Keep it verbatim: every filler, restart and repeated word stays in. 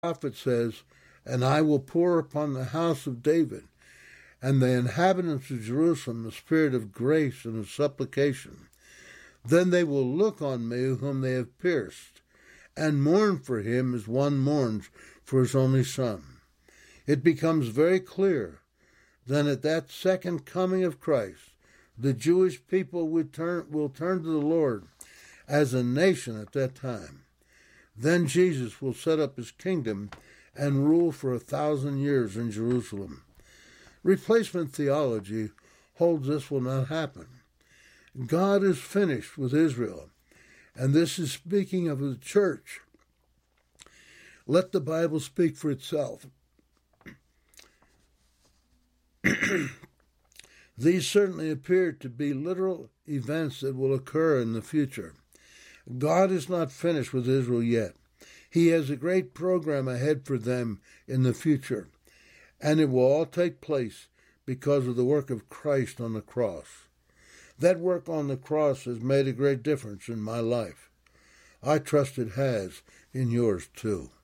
prophet says, "And I will pour upon the house of David and the inhabitants of Jerusalem the spirit of grace and of supplication. Then they will look on me whom they have pierced, and mourn for him as one mourns for his only son." It becomes very clear then at that second coming of Christ, the Jewish people will turn, will turn to the Lord as a nation at that time. Then Jesus will set up his kingdom and rule for a thousand years in Jerusalem. Replacement theology holds this will not happen. God is finished with Israel, and this is speaking of the church. Let the Bible speak for itself. These certainly appear to be literal events that will occur in the future. God is not finished with Israel yet. He has a great program ahead for them in the future, and it will all take place because of the work of Christ on the cross. That work on the cross has made a great difference in my life. I trust it has in yours too.